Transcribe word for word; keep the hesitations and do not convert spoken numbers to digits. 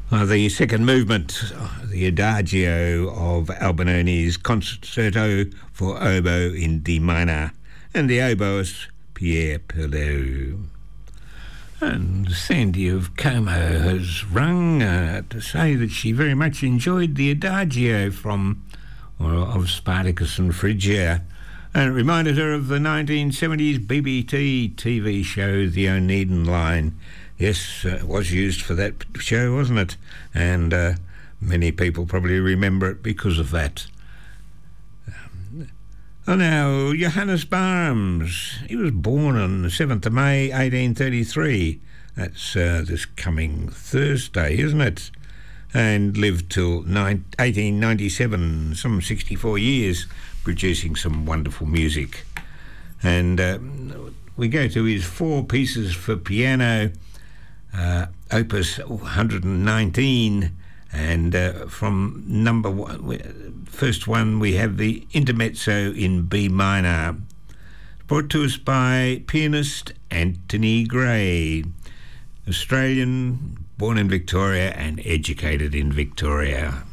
Uh, the second movement, the Adagio of Albinoni's Concerto for Oboe in D minor, and the oboist Pierre Perleau. And Sandy of Como has rung uh, to say that she very much enjoyed the Adagio from or of Spartacus and Phrygia, and it reminded her of the nineteen seventies B B C T V show The Oneiden Line. Yes, uh, it was used for that show, wasn't it? And uh, many people probably remember it because of that. Um, oh, now, Johannes Brahms. He was born on the seventh of May, eighteen thirty-three. That's uh, this coming Thursday, isn't it? And lived till eighteen ninety-seven, some sixty-four years, producing some wonderful music. And uh, we go to his four pieces for piano, Uh, opus one hundred nineteen, and uh, from number one, first one we have the Intermezzo in B minor, brought to us by pianist Anthony Gray, Australian, born in Victoria and educated in Victoria.